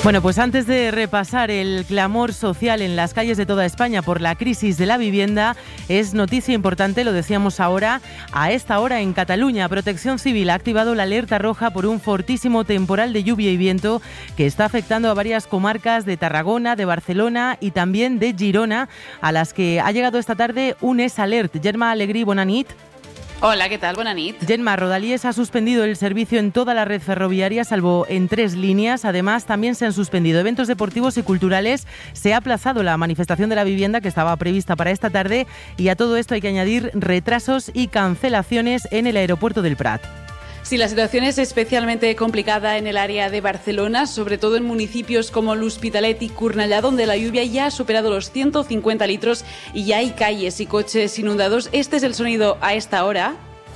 Bueno, pues antes de repasar el clamor social en las calles de toda España por la crisis de la vivienda, es noticia importante, lo decíamos ahora, a esta hora en Cataluña. Protección Civil ha activado la alerta roja por un fortísimo temporal de lluvia y viento que está afectando a varias comarcas de Tarragona, de Barcelona y también de Girona, a las que ha llegado esta tarde un ES-Alert. Gemma Alegrí, bona nit. Hola, ¿qué tal? Buena nit. Gemma, Rodalies ha suspendido el servicio en toda la red ferroviaria, salvo en 3 líneas. Además, también se han suspendido eventos deportivos y culturales. Se ha aplazado la manifestación de la vivienda que estaba prevista para esta tarde. Y a todo esto hay que añadir retrasos y cancelaciones en el aeropuerto del Prat. Sí, la situación es especialmente complicada en el área de Barcelona, sobre todo en municipios como l'Hospitalet y Cornellà, donde la lluvia ya ha superado los 150 litros y ya hay calles y coches inundados. Este es el sonido a esta hora.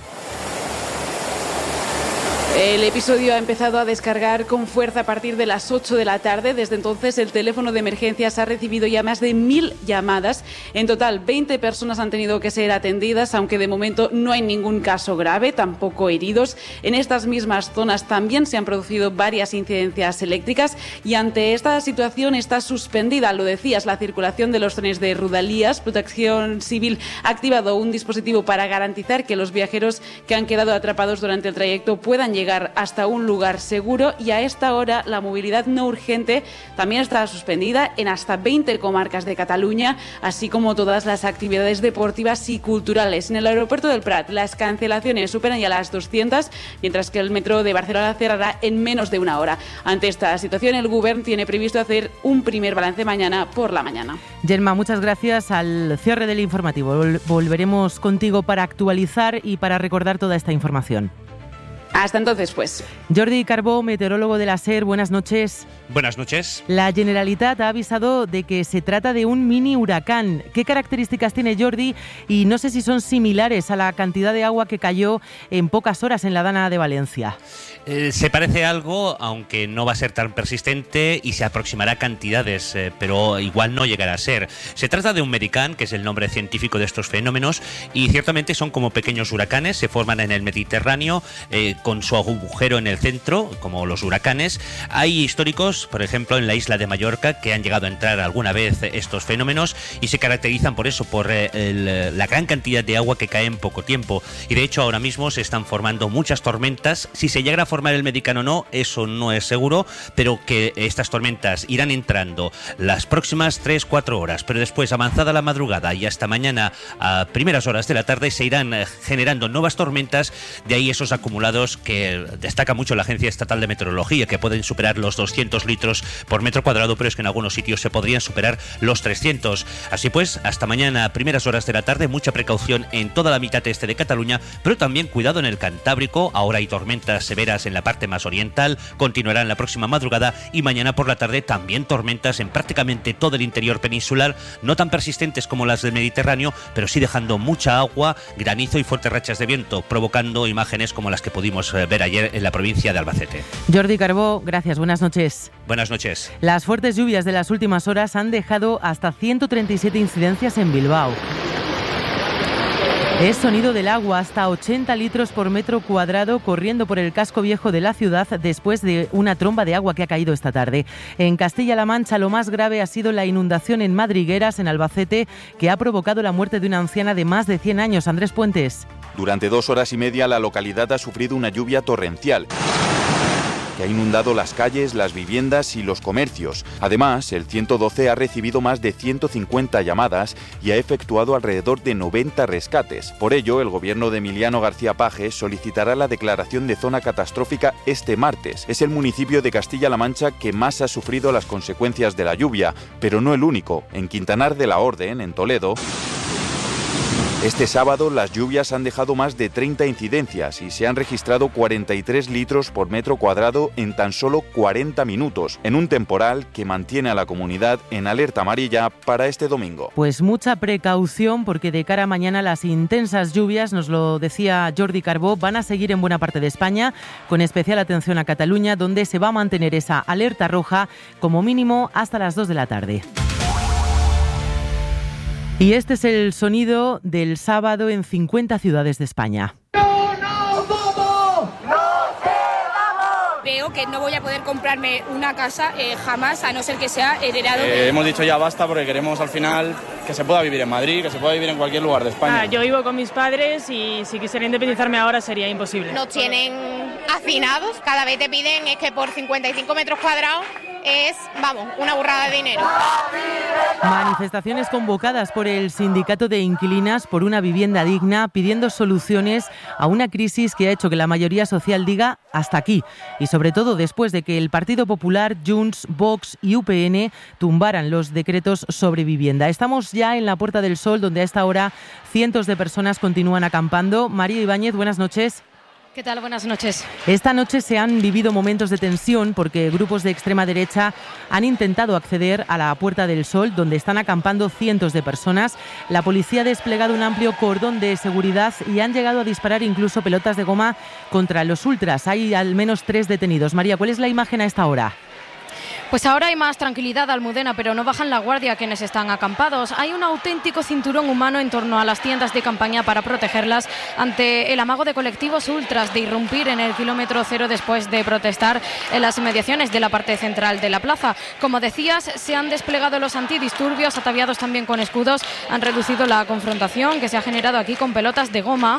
El episodio ha empezado a descargar con fuerza a partir de las 8 de la tarde. Desde entonces, el teléfono de emergencias ha recibido ya más de 1.000 llamadas. En total, 20 personas han tenido que ser atendidas, aunque de momento no hay ningún caso grave, tampoco heridos. En estas mismas zonas también se han producido varias incidencias eléctricas y ante esta situación está suspendida, lo decías, la circulación de los trenes de Rodalies. Protección Civil ha activado un dispositivo para garantizar que los viajeros que han quedado atrapados durante el trayecto puedan llegar hasta un lugar seguro, y a esta hora la movilidad no urgente también está suspendida en hasta 20 comarcas de Cataluña, así como todas las actividades deportivas y culturales. En el aeropuerto del Prat las cancelaciones superan ya las 200, mientras que el metro de Barcelona cerrará en menos de una hora. Ante esta situación, el Govern tiene previsto hacer un primer balance mañana por la mañana. Gemma, muchas gracias. Al cierre del informativo volveremos contigo para actualizar y para recordar toda esta información. Hasta entonces, pues. Jordi Carbó, meteorólogo de la SER, buenas noches. Buenas noches. La Generalitat ha avisado de que se trata de un mini huracán. ¿Qué características tiene, Jordi? Y no sé si son similares a la cantidad de agua que cayó en pocas horas en la Dana de Valencia. Se parece algo, aunque no va a ser tan persistente y se aproximará a cantidades, pero igual no llegará a ser. Se trata de un Mericán, que es el nombre científico de estos fenómenos, y ciertamente son como pequeños huracanes, se forman en el Mediterráneo, con su agujero en el centro, como los huracanes. Hay históricos, por ejemplo, en la isla de Mallorca, que han llegado a entrar alguna vez estos fenómenos y se caracterizan por eso, por la gran cantidad de agua que cae en poco tiempo. Y de hecho ahora mismo se están formando muchas tormentas. Si se llegara a formar el Mericán o no, eso no es seguro, pero que estas tormentas irán entrando las próximas 3-4 horas, pero después, avanzada la madrugada y hasta mañana a primeras horas de la tarde, se irán generando nuevas tormentas. De ahí esos acumulados que destaca mucho la Agencia Estatal de Meteorología, que pueden superar los 200 litros por metro cuadrado, pero es que en algunos sitios se podrían superar los 300. Así pues, hasta mañana a primeras horas de la tarde, mucha precaución en toda la mitad este de Cataluña, pero también cuidado en el Cantábrico. Ahora hay tormentas severas en la parte más oriental, continuarán la próxima madrugada y mañana por la tarde también tormentas en prácticamente todo el interior peninsular, no tan persistentes como las del Mediterráneo, pero sí dejando mucha agua, granizo y fuertes rachas de viento, provocando imágenes como las que pudimos ver ayer en la provincia de Albacete. Jordi Carbó, gracias, buenas noches. Buenas noches. Las fuertes lluvias de las últimas horas han dejado hasta 137 incidencias en Bilbao. Es sonido del agua, hasta 80 litros por metro cuadrado corriendo por el casco viejo de la ciudad después de una tromba de agua que ha caído esta tarde. En Castilla-La Mancha lo más grave ha sido la inundación en Madrigueras, en Albacete, que ha provocado la muerte de una anciana de más de 100 años. Andrés Puentes. Durante 2 horas y media la localidad ha sufrido una lluvia torrencial que ha inundado las calles, las viviendas y los comercios. Además, el 112 ha recibido más de 150 llamadas y ha efectuado alrededor de 90 rescates. Por ello, el gobierno de Emiliano García Paje solicitará la declaración de zona catastrófica este martes. Es el municipio de Castilla-La Mancha que más ha sufrido las consecuencias de la lluvia, pero no el único. En Quintanar de la Orden, en Toledo, este sábado las lluvias han dejado más de 30 incidencias y se han registrado 43 litros por metro cuadrado en tan solo 40 minutos, en un temporal que mantiene a la comunidad en alerta amarilla para este domingo. Pues mucha precaución, porque de cara a mañana las intensas lluvias, nos lo decía Jordi Carbó, van a seguir en buena parte de España, con especial atención a Cataluña, donde se va a mantener esa alerta roja como mínimo hasta las 2 de la tarde. Y este es el sonido del sábado en 50 ciudades de España. Veo claro que no voy a poder comprarme una casa jamás, a no ser que sea heredado. Hemos dicho ya basta porque queremos al final que se pueda vivir en Madrid, que se pueda vivir en cualquier lugar de España. Yo vivo con mis padres y si quisiera independizarme ahora sería imposible. Nos tienen hacinados, cada vez te piden es que por 55 metros cuadrados es, vamos, una burrada de dinero. Manifestaciones convocadas por el Sindicato de Inquilinas por una vivienda digna, pidiendo soluciones a una crisis que ha hecho que la mayoría social diga hasta aquí. Y sobre todo después de que el Partido Popular, Junts, Vox y UPN tumbaran los decretos sobre vivienda. Estamos ya en la Puerta del Sol, donde a esta hora cientos de personas continúan acampando. María Ibáñez, buenas noches. ¿Qué tal? Buenas noches. Esta noche se han vivido momentos de tensión porque grupos de extrema derecha han intentado acceder a la Puerta del Sol, donde están acampando cientos de personas. La policía ha desplegado un amplio cordón de seguridad y han llegado a disparar incluso pelotas de goma contra los ultras. Hay al menos 3 detenidos. María, ¿cuál es la imagen a esta hora? Pues ahora hay más tranquilidad, Almudena, pero no bajan la guardia quienes están acampados. Hay un auténtico cinturón humano en torno a las tiendas de campaña para protegerlas ante el amago de colectivos ultras de irrumpir en el kilómetro cero después de protestar en las inmediaciones de la parte central de la plaza. Como decías, se han desplegado los antidisturbios, ataviados también con escudos, han reducido la confrontación que se ha generado aquí con pelotas de goma.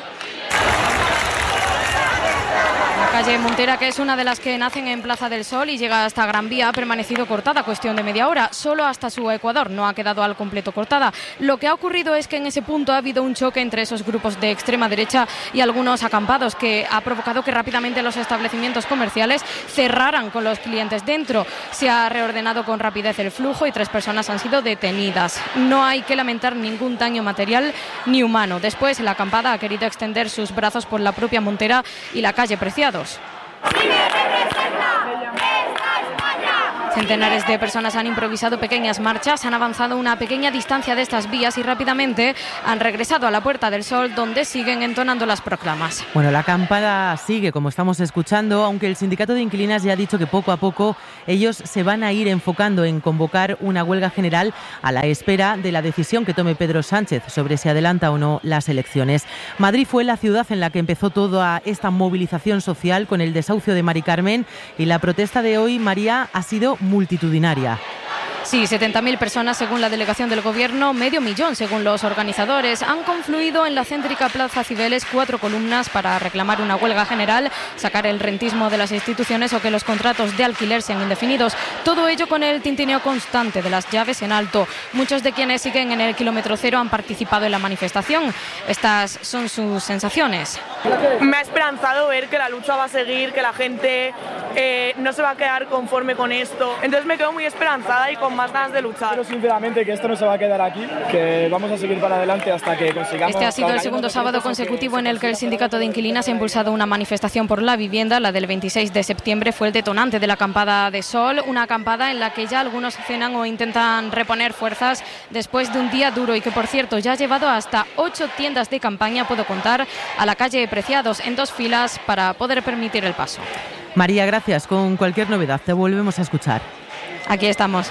La calle Montera, que es una de las que nacen en Plaza del Sol y llega hasta Gran Vía, ha permanecido cortada cuestión de media hora, solo hasta su ecuador, no ha quedado al completo cortada. Lo que ha ocurrido es que en ese punto ha habido un choque entre esos grupos de extrema derecha y algunos acampados que ha provocado que rápidamente los establecimientos comerciales cerraran con los clientes dentro. Se ha reordenado con rapidez el flujo y 3 personas han sido detenidas. No hay que lamentar ningún daño material ni humano. Después, la acampada ha querido extender sus brazos por la propia Montera y la calle Preciados. Centenares de personas han improvisado pequeñas marchas, han avanzado una pequeña distancia de estas vías y rápidamente han regresado a la Puerta del Sol, donde siguen entonando las proclamas. Bueno, la acampada sigue, como estamos escuchando, aunque el Sindicato de Inquilinas ya ha dicho que poco a poco ellos se van a ir enfocando en convocar una huelga general a la espera de la decisión que tome Pedro Sánchez sobre si adelanta o no las elecciones. Madrid fue la ciudad en la que empezó toda esta movilización social con el desahucio de Mari Carmen y la protesta de hoy, María, ha sido multitudinaria. Sí, 70.000 personas según la delegación del Gobierno, 500.000 según los organizadores. Han confluido en la céntrica Plaza Cibeles 4 columnas para reclamar una huelga general, sacar el rentismo de las instituciones o que los contratos de alquiler sean indefinidos. Todo ello con el tintineo constante de las llaves en alto. Muchos de quienes siguen en el kilómetro cero han participado en la manifestación. Estas son sus sensaciones. Me ha esperanzado ver que la lucha va a seguir, que la gente no se va a quedar conforme con esto. Entonces me quedo muy esperanzada y con más ganas de luchar. Pero sinceramente que esto no se va a quedar aquí, que vamos a seguir para adelante hasta que consigamos... Este ha sido el segundo sábado consecutivo en el que el Sindicato de Inquilinas ha impulsado una manifestación por la vivienda. La del 26 de septiembre fue el detonante de la acampada de Sol, una acampada en la que ya algunos cenan o intentan reponer fuerzas después de un día duro y que, por cierto, ya ha llevado hasta 8 tiendas de campaña, puedo contar, a la calle Preciados en 2 filas para poder permitir el paso. María, gracias. Con cualquier novedad te volvemos a escuchar. Aquí estamos.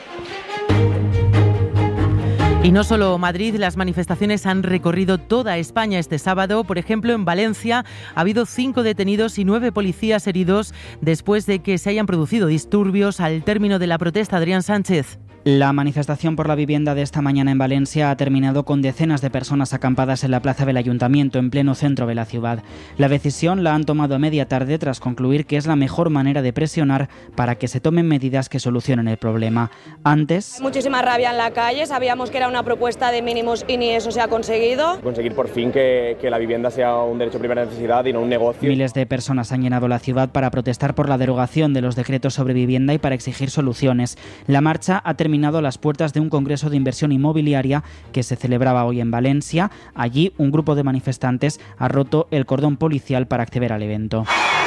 Y no solo Madrid, las manifestaciones han recorrido toda España este sábado. Por ejemplo, en Valencia ha habido 5 detenidos y 9 policías heridos después de que se hayan producido disturbios al término de la protesta. Adrián Sánchez. La manifestación por la vivienda de esta mañana en Valencia ha terminado con decenas de personas acampadas en la plaza del Ayuntamiento, en pleno centro de la ciudad. La decisión la han tomado a media tarde tras concluir que es la mejor manera de presionar para que se tomen medidas que solucionen el problema. Antes... Muchísima rabia en la calle, sabíamos que era una propuesta de mínimos y ni eso se ha conseguido. Conseguir por fin que la vivienda sea un derecho de primera necesidad y no un negocio. Miles de personas han llenado la ciudad para protestar por la derogación de los decretos sobre vivienda y para exigir soluciones. La marcha ha terminado a las puertas de un congreso de inversión inmobiliaria que se celebraba hoy en Valencia. Allí, un grupo de manifestantes ha roto el cordón policial para acceder al evento.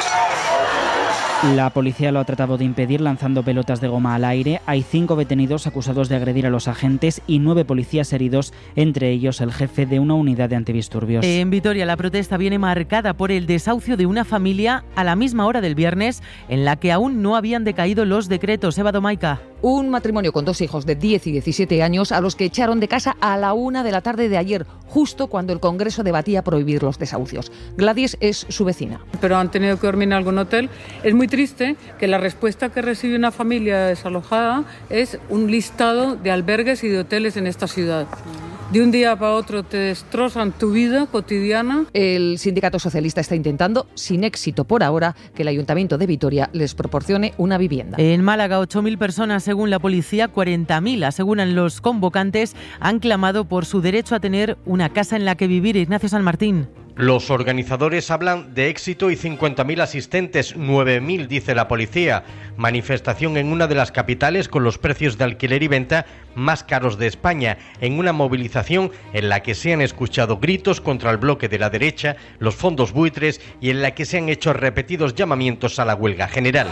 La policía lo ha tratado de impedir lanzando pelotas de goma al aire. Hay 5 detenidos acusados de agredir a los agentes y 9 policías heridos, entre ellos el jefe de una unidad de antidisturbios. En Vitoria la protesta viene marcada por el desahucio de una familia a la misma hora del viernes en la que aún no habían decaído los decretos. Eva Domaica. Un matrimonio con 2 hijos de 10 y 17 años a los que echaron de casa a la 1 de la tarde de ayer, justo cuando el Congreso debatía prohibir los desahucios. Gladys es su vecina. Pero han tenido que dormir en algún hotel. Es muy triste que la respuesta que recibe una familia desalojada es un listado de albergues y de hoteles en esta ciudad. De un día para otro te destrozan tu vida cotidiana. El sindicato socialista está intentando, sin éxito por ahora, que el Ayuntamiento de Vitoria les proporcione una vivienda. En Málaga, 8.000 personas, según la policía, 40.000, aseguran los convocantes, han clamado por su derecho a tener una casa en la que vivir. Ignacio San Martín. Los organizadores hablan de éxito y 50.000 asistentes, 9.000 dice la policía. Manifestación en una de las capitales con los precios de alquiler y venta más caros de España, en una movilización en la que se han escuchado gritos contra el bloque de la derecha, los fondos buitres y en la que se han hecho repetidos llamamientos a la huelga general.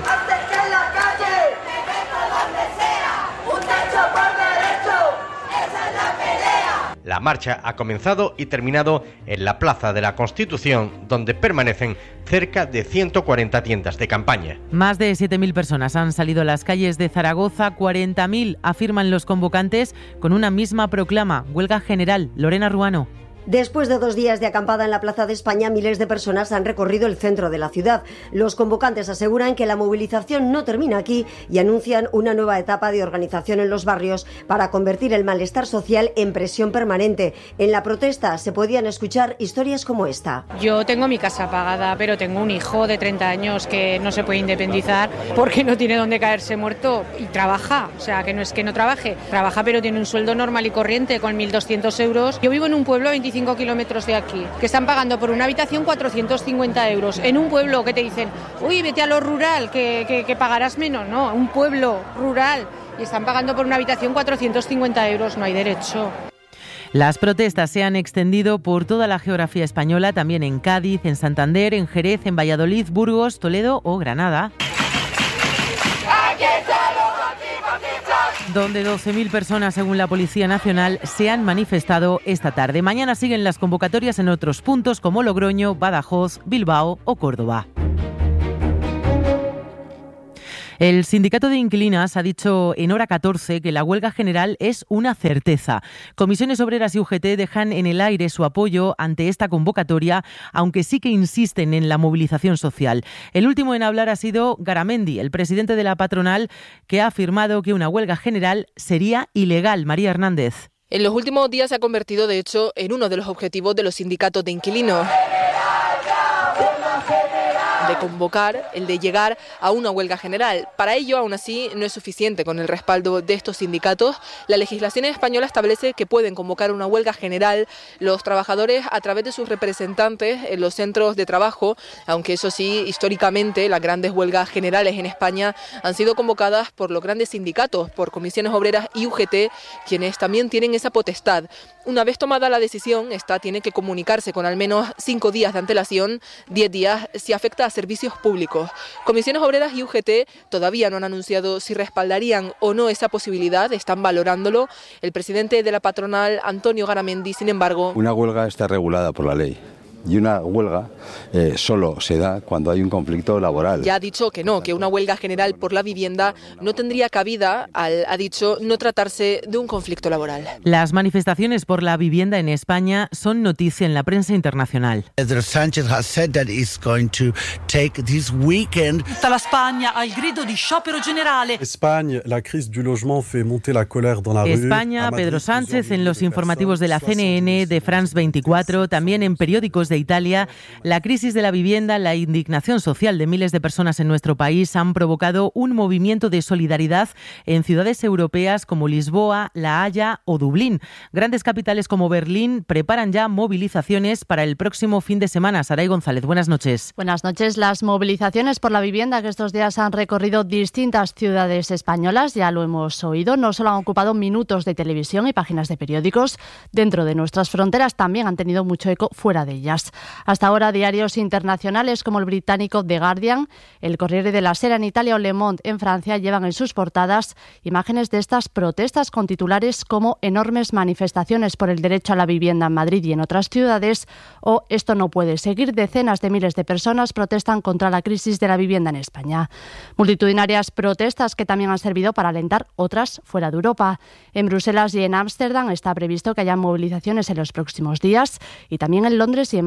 La marcha ha comenzado y terminado en la Plaza de la Constitución, donde permanecen cerca de 140 tiendas de campaña. Más de 7.000 personas han salido a las calles de Zaragoza, 40.000 afirman los convocantes con una misma proclama, huelga general. Lorena Ruano. Después de 2 días de acampada en la Plaza de España, miles de personas han recorrido el centro de la ciudad. Los convocantes aseguran que la movilización no termina aquí y anuncian una nueva etapa de organización en los barrios para convertir el malestar social en presión permanente. En la protesta se podían escuchar historias como esta. Yo tengo mi casa pagada, pero tengo un hijo de 30 años que no se puede independizar porque no tiene dónde caerse muerto y trabaja. O sea, que no es que no trabaje, trabaja pero tiene un sueldo normal y corriente con 1.200 euros. Yo vivo en un pueblo 25 kilómetros de aquí, que están pagando por una habitación 450 euros. En un pueblo que te dicen, uy, vete a lo rural, que pagarás menos. No, un pueblo rural y están pagando por una habitación 450 euros. No hay derecho. Las protestas se han extendido por toda la geografía española, también en Cádiz, en Santander, en Jerez, en Valladolid, Burgos, Toledo o Granada, donde 12.000 personas, según la Policía Nacional, se han manifestado esta tarde. Mañana siguen las convocatorias en otros puntos como Logroño, Badajoz, Bilbao o Córdoba. El sindicato de inquilinas ha dicho en Hora 14 que la huelga general es una certeza. Comisiones Obreras y UGT dejan en el aire su apoyo ante esta convocatoria, aunque sí que insisten en la movilización social. El último en hablar ha sido Garamendi, el presidente de la patronal, que ha afirmado que una huelga general sería ilegal. María Hernández. En los últimos días se ha convertido, de hecho, en uno de los objetivos de los sindicatos de inquilinos. De convocar, el de llegar a una huelga general. Para ello, aún así, no es suficiente con el respaldo de estos sindicatos. La legislación española establece que pueden convocar una huelga general los trabajadores a través de sus representantes en los centros de trabajo, aunque eso sí, históricamente, las grandes huelgas generales en España han sido convocadas por los grandes sindicatos, por Comisiones Obreras y UGT, quienes también tienen esa potestad. Una vez tomada la decisión, esta tiene que comunicarse con al menos 5 días de antelación, 10 días si afecta a servicios públicos. Comisiones Obreras y UGT todavía no han anunciado si respaldarían o no esa posibilidad, están valorándolo. El presidente de la patronal, Antonio Garamendi, sin embargo... Una huelga está regulada por la ley. Y una huelga solo se da cuando hay un conflicto laboral. Ya ha dicho que no, que una huelga general por la vivienda no tendría cabida al, ha dicho, no tratarse de un conflicto laboral. Las manifestaciones por la vivienda en España son noticia en la prensa internacional. Pedro Sánchez has said that he's going to take this weekend. Tutta la Spagna al grido di sciopero generale. España, la crisis du logement fait monter la colère dans la rue. España, Pedro Sánchez en los informativos de la CNN, de France 24, también en periódicos de Italia. La crisis de la vivienda, la indignación social de miles de personas en nuestro país han provocado un movimiento de solidaridad en ciudades europeas como Lisboa, La Haya o Dublín. Grandes capitales como Berlín preparan ya movilizaciones para el próximo fin de semana. Saray González, buenas noches. Buenas noches. Las movilizaciones por la vivienda que estos días han recorrido distintas ciudades españolas, ya lo hemos oído, no solo han ocupado minutos de televisión y páginas de periódicos dentro de nuestras fronteras, también han tenido mucho eco fuera de ellas. Hasta ahora, diarios internacionales como el británico The Guardian, el Corriere della Sera en Italia o Le Monde en Francia llevan en sus portadas imágenes de estas protestas con titulares como enormes manifestaciones por el derecho a la vivienda en Madrid y en otras ciudades o esto no puede seguir. Decenas de miles de personas protestan contra la crisis de la vivienda en España. Multitudinarias protestas que también han servido para alentar otras fuera de Europa. En Bruselas y en Ámsterdam está previsto que haya movilizaciones en los próximos días y también en Londres y en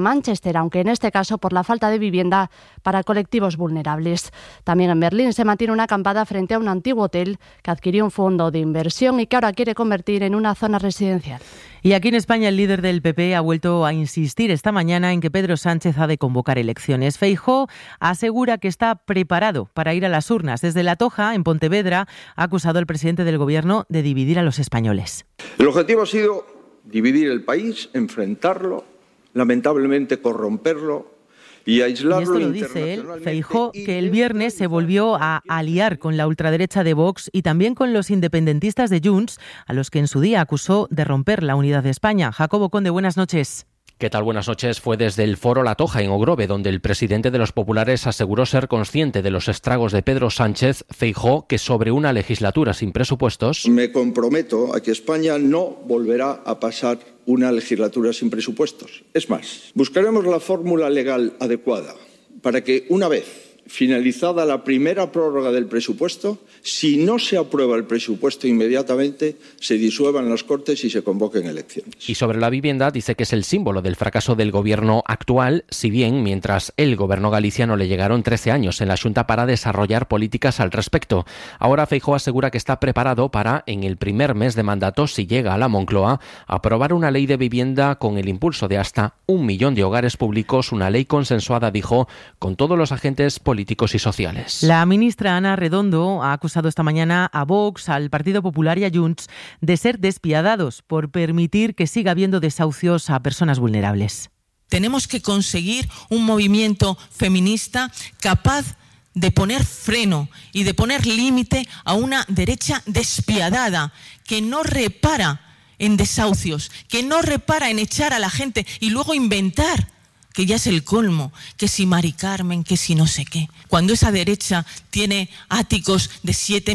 Manchester, aunque en este caso por la falta de vivienda para colectivos vulnerables. También en Berlín se mantiene una acampada frente a un antiguo hotel que adquirió un fondo de inversión y que ahora quiere convertir en una zona residencial. Y aquí en España el líder del PP ha vuelto a insistir esta mañana en que Pedro Sánchez ha de convocar elecciones. Feijóo asegura que está preparado para ir a las urnas. Desde La Toja, en Pontevedra, ha acusado al presidente del Gobierno de dividir a los españoles. El objetivo ha sido dividir el país, enfrentarlo, lamentablemente corromperlo y aislarlo. Y esto lo dice él, Feijóo, que el viernes se volvió a aliar con la ultraderecha de Vox y también con los independentistas de Junts, a los que en su día acusó de romper la unidad de España. Jacobo Conde, buenas noches. ¿Qué tal? Buenas noches. Fue desde el Foro La Toja en Ogrove, donde el presidente de los populares aseguró ser consciente de los estragos de Pedro Sánchez. Feijóo, que sobre una legislatura sin presupuestos... Me comprometo a que España no volverá a pasar una legislatura sin presupuestos. Es más, buscaremos la fórmula legal adecuada para que, una vez finalizada la primera prórroga del presupuesto, si no se aprueba el presupuesto inmediatamente, se disuelvan las Cortes y se convoquen elecciones. Y sobre la vivienda, dice que es el símbolo del fracaso del gobierno actual, si bien mientras él gobernó Galicia no le llegaron 13 años en la Xunta para desarrollar políticas al respecto. Ahora Feijóo asegura que está preparado para, en el primer mes de mandato, si llega a la Moncloa, aprobar una ley de vivienda con el impulso de hasta 1 millón de hogares públicos, una ley consensuada, dijo, con todos los agentes políticos y sociales. La ministra Ana Redondo ha acusado esta mañana a Vox, al Partido Popular y a Junts de ser despiadados por permitir que siga habiendo desahucios a personas vulnerables. Tenemos que conseguir un movimiento feminista capaz de poner freno y de poner límite a una derecha despiadada que no repara en desahucios, que no repara en echar a la gente y luego inventar, que ya es el colmo, que si Mari Carmen, que si no sé qué. Cuando esa derecha tiene áticos de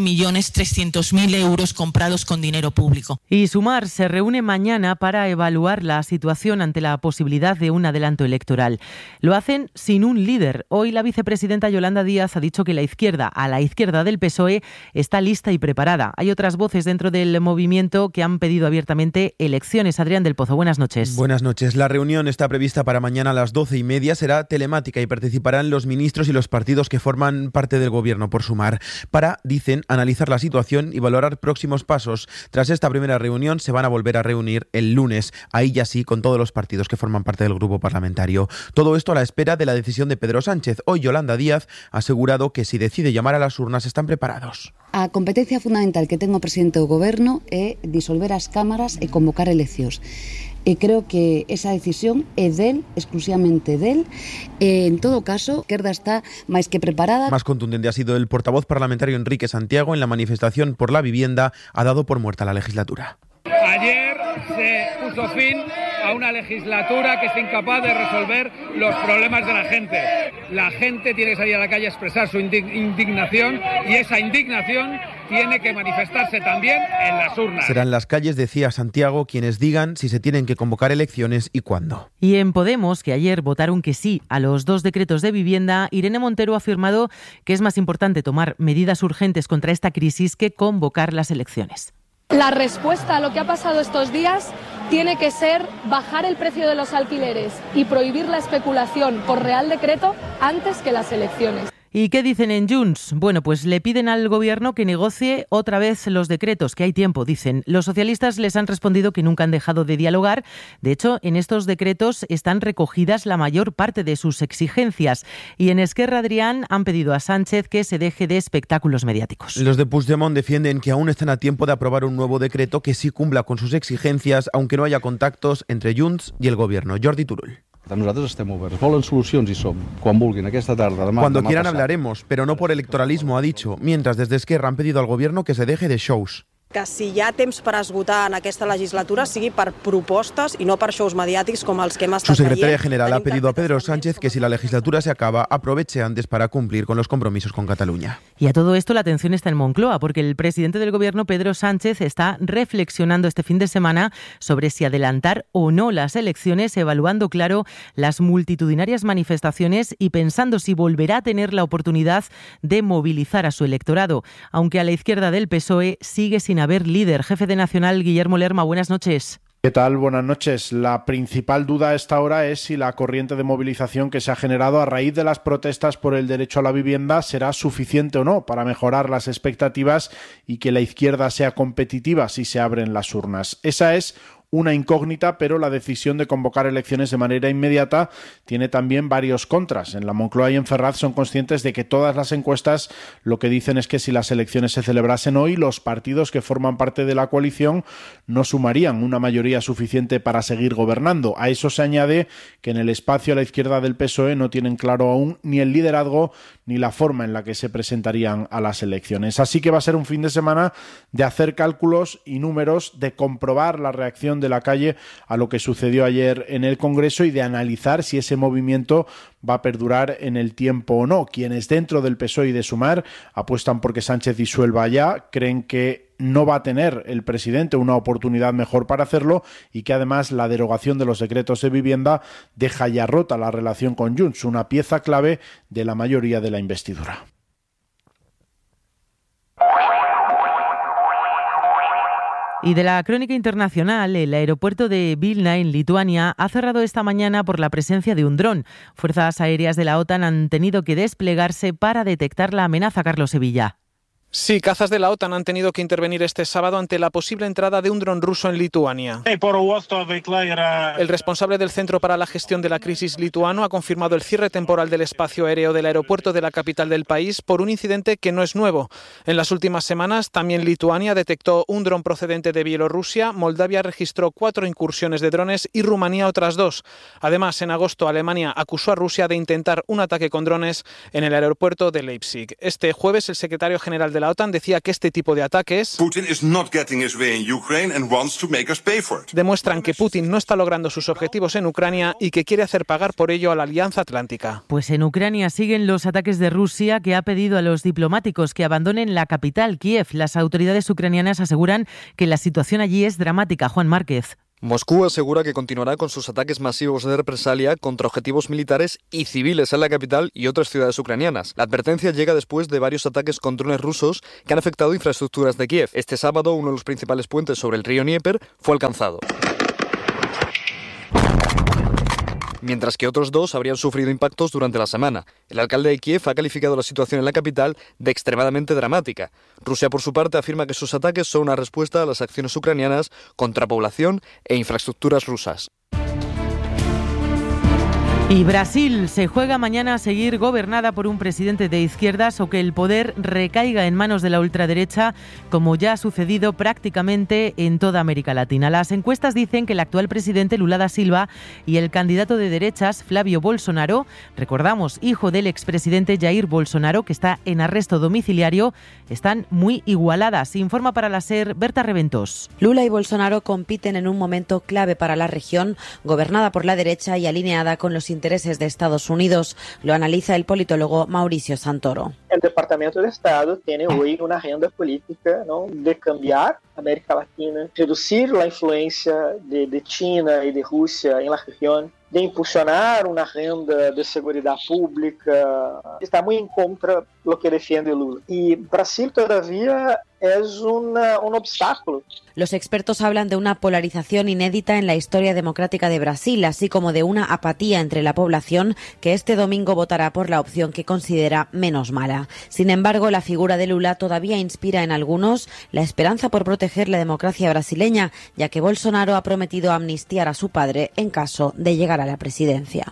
7.300.000 euros comprados con dinero público. Y Sumar se reúne mañana para evaluar la situación ante la posibilidad de un adelanto electoral. Lo hacen sin un líder. Hoy la vicepresidenta Yolanda Díaz ha dicho que la izquierda, a la izquierda del PSOE, está lista y preparada. Hay otras voces dentro del movimiento que han pedido abiertamente elecciones. Adrián del Pozo, buenas noches. Buenas noches. La reunión está prevista para mañana a las 12:30, será telemática y participarán los ministros y los partidos que forman parte del gobierno por Sumar para, dicen, analizar la situación y valorar próximos pasos. Tras esta primera reunión se van a volver a reunir el lunes, ahí ya sí con todos los partidos que forman parte del grupo parlamentario. Todo esto a la espera de la decisión de Pedro Sánchez. Hoy Yolanda Díaz ha asegurado que si decide llamar a las urnas están preparados. A competencia fundamental que ten o presidente do goberno é disolver as cámaras e convocar eleccións. E creo que esa decisión é del, exclusivamente del. En todo caso, a izquierda está máis que preparada. Más contundente ha sido el portavoz parlamentario Enrique Santiago. En la manifestación por la vivienda ha dado por muerta la legislatura. Ayer se puso fin a una legislatura que es incapaz de resolver los problemas de la gente. La gente tiene que salir a la calle a expresar su indignación y esa indignación tiene que manifestarse también en las urnas. Serán las calles, decía Santiago, quienes digan si se tienen que convocar elecciones y cuándo. Y en Podemos, que ayer votaron que sí a los 2 decretos de vivienda, Irene Montero ha afirmado que es más importante tomar medidas urgentes contra esta crisis que convocar las elecciones. La respuesta a lo que ha pasado estos días tiene que ser bajar el precio de los alquileres y prohibir la especulación por Real Decreto antes que las elecciones. ¿Y qué dicen en Junts? Bueno, pues le piden al gobierno que negocie otra vez los decretos, que hay tiempo, dicen. Los socialistas les han respondido que nunca han dejado de dialogar. De hecho, en estos decretos están recogidas la mayor parte de sus exigencias. Y en Esquerra, Adrián, han pedido a Sánchez que se deje de espectáculos mediáticos. Los de Puigdemont defienden que aún están a tiempo de aprobar un nuevo decreto que sí cumpla con sus exigencias, aunque no haya contactos entre Junts y el gobierno. Jordi Turull. Nosaltres estem oberts. Volen solucions i som. Quan vulguin, aquesta tarda, demà. Cuando quieran hablaremos, pero no por electoralismo, ha dicho. Mientras desde Esquerra han pedido al gobierno que se deje de shows. Que si hi ha temps per esgotar en aquesta legislatura sigui per propostes i no per shows mediàtics com els que hem estat Su secretaria general ha pedido a Pedro Sánchez que si la legislatura se acaba, aproveche antes para cumplir con los compromisos con Cataluña. Y a todo esto la atención está en Moncloa, porque el presidente del gobierno, Pedro Sánchez, está reflexionando este fin de semana sobre si adelantar o no las elecciones, evaluando, claro, las multitudinarias manifestaciones y pensando si volverá a tener la oportunidad de movilizar a su electorado, aunque a la izquierda del PSOE sigue sin haber líder. Jefe de Nacional, Guillermo Lerma, buenas noches. ¿Qué tal? Buenas noches. La principal duda a esta hora es si la corriente de movilización que se ha generado a raíz de las protestas por el derecho a la vivienda será suficiente o no para mejorar las expectativas y que la izquierda sea competitiva si se abren las urnas. Esa es una incógnita, pero la decisión de convocar elecciones de manera inmediata tiene también varios contras. En la Moncloa y en Ferraz son conscientes de que todas las encuestas lo que dicen es que si las elecciones se celebrasen hoy, los partidos que forman parte de la coalición no sumarían una mayoría suficiente para seguir gobernando. A eso se añade que en el espacio a la izquierda del PSOE no tienen claro aún ni el liderazgo ni la forma en la que se presentarían a las elecciones. Así que va a ser un fin de semana de hacer cálculos y números, de comprobar la reacción de la calle a lo que sucedió ayer en el Congreso y de analizar si ese movimiento va a perdurar en el tiempo o no. Quienes dentro del PSOE y de Sumar apuestan por que Sánchez disuelva ya, creen que no va a tener el presidente una oportunidad mejor para hacerlo y que además la derogación de los decretos de vivienda deja ya rota la relación con Junts, una pieza clave de la mayoría de la investidura. Y de la crónica internacional, el aeropuerto de Vilna, en Lituania, ha cerrado esta mañana por la presencia de un dron. Fuerzas aéreas de la OTAN han tenido que desplegarse para detectar la amenaza. Carlos Sevilla. Sí, cazas de la OTAN han tenido que intervenir este sábado ante la posible entrada de un dron ruso en Lituania. El responsable del Centro para la Gestión de la Crisis lituano ha confirmado el cierre temporal del espacio aéreo del aeropuerto de la capital del país por un incidente que no es nuevo. En las últimas semanas, también Lituania detectó un dron procedente de Bielorrusia, Moldavia registró 4 incursiones de drones y Rumanía otras 2. Además, en agosto, Alemania acusó a Rusia de intentar un ataque con drones en el aeropuerto de Leipzig. Este jueves, el secretario general de la OTAN decía que este tipo de ataques demuestran que Putin no está logrando sus objetivos en Ucrania y que quiere hacer pagar por ello a la Alianza Atlántica. Pues en Ucrania siguen los ataques de Rusia, que ha pedido a los diplomáticos que abandonen la capital, Kiev. Las autoridades ucranianas aseguran que la situación allí es dramática. Juan Márquez. Moscú asegura que continuará con sus ataques masivos de represalia contra objetivos militares y civiles en la capital y otras ciudades ucranianas. La advertencia llega después de varios ataques con drones rusos que han afectado infraestructuras de Kiev. Este sábado, uno de los principales puentes sobre el río Dnieper fue alcanzado, mientras que otros 2 habrían sufrido impactos durante la semana. El alcalde de Kiev ha calificado la situación en la capital de extremadamente dramática. Rusia, por su parte, afirma que sus ataques son una respuesta a las acciones ucranianas contra población e infraestructuras rusas. Y Brasil se juega mañana a seguir gobernada por un presidente de izquierdas o que el poder recaiga en manos de la ultraderecha, como ya ha sucedido prácticamente en toda América Latina. Las encuestas dicen que el actual presidente Lula da Silva y el candidato de derechas Flávio Bolsonaro, recordamos, hijo del expresidente Jair Bolsonaro, que está en arresto domiciliario, están muy igualadas. Informa para la SER Berta Reventos. Lula y Bolsonaro compiten en un momento clave para la región, gobernada por la derecha y alineada con los intereses de Estados Unidos. Lo analiza el politólogo Mauricio Santoro. El Departamento de Estado tiene hoy una agenda política, ¿no?, de cambiar América Latina, reducir la influencia de China y de Rusia en la región, de impulsionar una agenda de seguridad pública. Está muy en contra de lo que defiende Lula. Y Brasil todavía es un obstáculo. Los expertos hablan de una polarización inédita en la historia democrática de Brasil, así como de una apatía entre la población que este domingo votará por la opción que considera menos mala. Sin embargo, la figura de Lula todavía inspira en algunos la esperanza por proteger la democracia brasileña, ya que Bolsonaro ha prometido amnistiar a su padre en caso de llegar a la presidencia.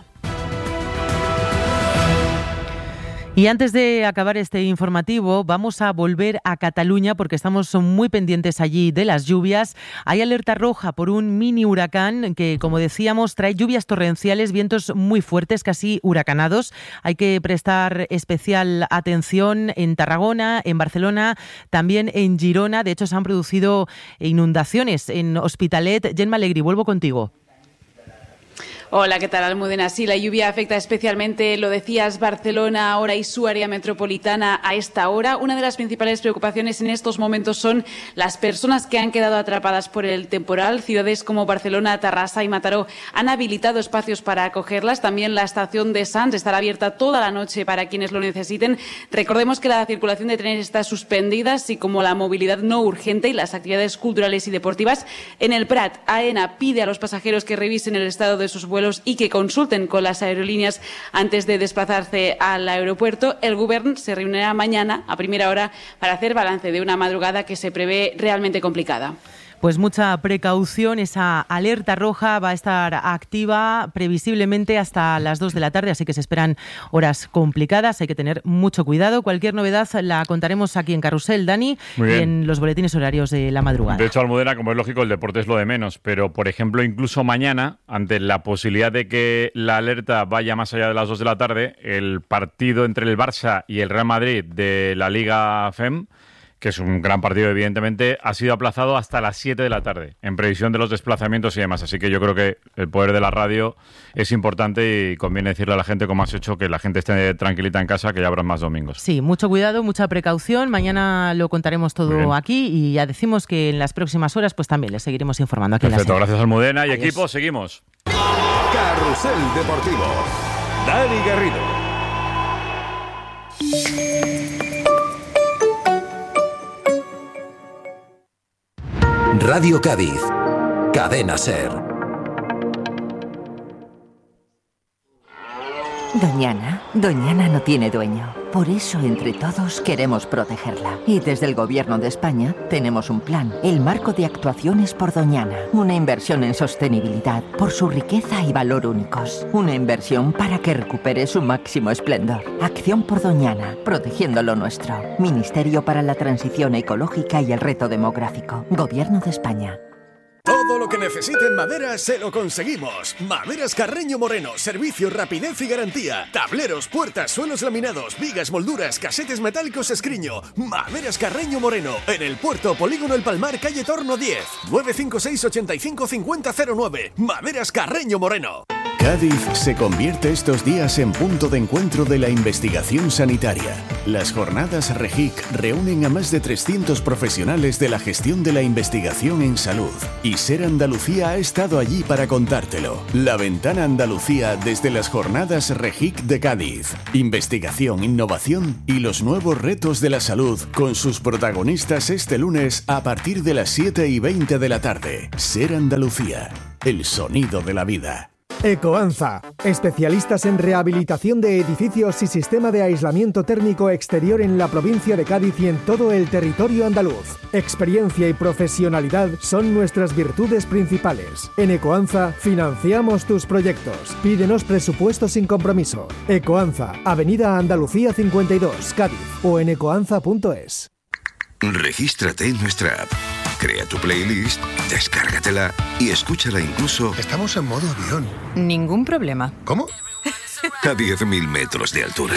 Y antes de acabar este informativo, vamos a volver a Cataluña porque estamos muy pendientes allí de las lluvias. Hay alerta roja por un mini huracán que, como decíamos, trae lluvias torrenciales, vientos muy fuertes, casi huracanados. Hay que prestar especial atención en Tarragona, en Barcelona, también en Girona. De hecho, se han producido inundaciones en Hospitalet. Gemma Alegri, vuelvo contigo. Hola, ¿qué tal, Almudena? Sí, la lluvia afecta especialmente, lo decías, Barcelona ahora y su área metropolitana a esta hora. Una de las principales preocupaciones en estos momentos son las personas que han quedado atrapadas por el temporal. Ciudades como Barcelona, Tarrasa y Mataró han habilitado espacios para acogerlas. También la estación de Sants estará abierta toda la noche para quienes lo necesiten. Recordemos que la circulación de trenes está suspendida, así como la movilidad no urgente y las actividades culturales y deportivas. En el Prat, AENA pide a los pasajeros que revisen el estado de sus vuelos y que consulten con las aerolíneas antes de desplazarse al aeropuerto. El Govern se reunirá mañana a primera hora para hacer balance de una madrugada que se prevé realmente complicada. Pues mucha precaución, esa alerta roja va a estar activa previsiblemente hasta las 2 de la tarde, así que se esperan horas complicadas, hay que tener mucho cuidado. Cualquier novedad la contaremos aquí en Carrusel, Dani, y en los boletines horarios de la madrugada. De hecho, Almudena, como es lógico, el deporte es lo de menos, pero, por ejemplo, incluso mañana, ante la posibilidad de que la alerta vaya más allá de las 2 de la tarde, el partido entre el Barça y el Real Madrid de la Liga FEM, que es un gran partido, evidentemente, ha sido aplazado hasta las 7 de la tarde, en previsión de los desplazamientos y demás. Así que yo creo que el poder de la radio es importante y conviene decirle a la gente, como has hecho, que la gente esté tranquilita en casa, que ya habrá más domingos. Sí, mucho cuidado, mucha precaución. Mañana lo contaremos todo aquí y ya decimos que en las próximas horas pues también les seguiremos informando aquí. Perfecto, en la gracias Almudena y Adiós. equipo, seguimos. Carrusel Deportivo. Dani Garrido. Radio Cádiz, Cadena SER. Doñana no tiene dueño. Por eso, entre todos, queremos protegerla. Y desde el Gobierno de España tenemos un plan, el Marco de Actuaciones por Doñana. Una inversión en sostenibilidad, por su riqueza y valor únicos. Una inversión para que recupere su máximo esplendor. Acción por Doñana, protegiendo lo nuestro. Ministerio para la Transición Ecológica y el Reto Demográfico. Gobierno de España. Todo lo que necesite en madera se lo conseguimos. Maderas Carreño Moreno, servicio, rapidez y garantía. Tableros, puertas, suelos laminados, vigas, molduras, casetes metálicos Escriño. Maderas Carreño Moreno, en el Puerto Polígono El Palmar, calle Torno 10. 956 85 50 09. Maderas Carreño Moreno. Cádiz se convierte estos días en punto de encuentro de la investigación sanitaria. Las jornadas REGIC reúnen a más de 300 profesionales de la gestión de la investigación en salud. Y SER Andalucía ha estado allí para contártelo. La Ventana Andalucía desde las jornadas REGIC de Cádiz. Investigación, innovación y los nuevos retos de la salud con sus protagonistas este lunes a partir de las 7:20 de la tarde. SER Andalucía, el sonido de la vida. Ecoanza, especialistas en rehabilitación de edificios y sistema de aislamiento térmico exterior en la provincia de Cádiz y en todo el territorio andaluz. Experiencia y profesionalidad son nuestras virtudes principales. En Ecoanza financiamos tus proyectos. Pídenos presupuesto sin compromiso. Ecoanza, Avenida Andalucía 52, Cádiz, o en ecoanza.es. Regístrate en nuestra app. Crea tu playlist, descárgatela y escúchala incluso... Estamos en modo avión. Ningún problema. ¿Cómo? A 10.000 metros de altura.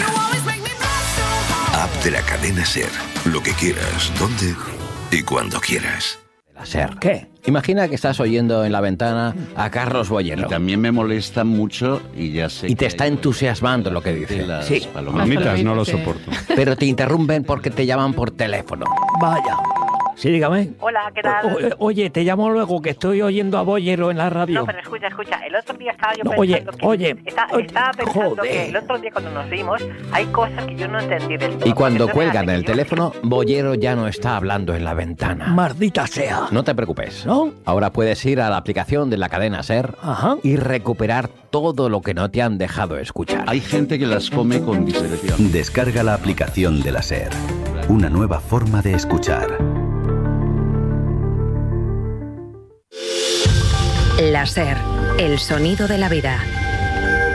App de la cadena SER. Lo que quieras, donde y cuando quieras. SER. ¿Qué? Imagina que estás oyendo en la ventana a Carlos Bollero. Y también me molesta mucho y ya sé. Y te está entusiasmando lo que dice. Sí. Palomitas no lo soporto. Pero te interrumpen porque te llaman por teléfono. Vaya. Sí, dígame. Hola, ¿qué tal? Oye, te llamo luego que estoy oyendo a Bollero en la radio. No, pero escucha. El otro día estaba yo pensando estaba pensando que el otro día cuando nos vimos hay cosas que yo no entendí del todo. Y cuando cuelgan el teléfono, Bollero ya no está hablando en la ventana. Maldita sea. No te preocupes. ¿No? Ahora puedes ir a la aplicación de la cadena SER y recuperar todo lo que no te han dejado escuchar. Hay gente que las come con discreción. Descarga la aplicación de la SER. Una nueva forma de escuchar. La SER, el sonido de la vida.